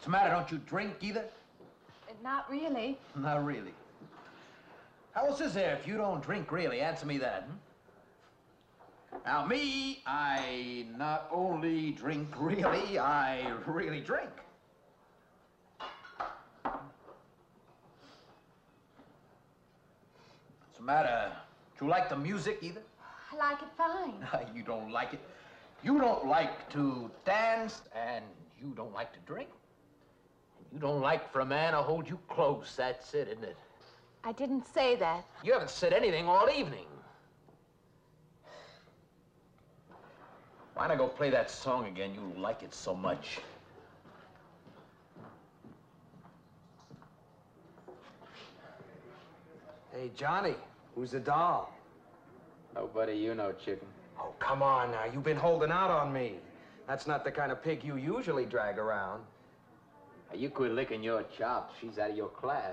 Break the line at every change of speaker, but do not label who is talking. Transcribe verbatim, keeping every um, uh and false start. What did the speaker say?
the matter? Don't you drink either?
Not really.
Not really. How is this there? If you don't drink really, answer me that. Hmm? Now, me, I not only drink really, I really drink. What's the matter? Do you like the music either?
I like it fine.
You don't like it. You don't like to dance, and you don't like to drink. You don't like for a man to hold you close. That's it, isn't it?
I didn't say that.
You haven't said anything all evening. Why not go play that song again? You like it so much.
Hey, Johnny, who's the doll?
Nobody you know, chicken.
Oh, come on now. You've been holding out on me. That's not the kind of pig you usually drag around.
You quit licking your chops. She's out of your class.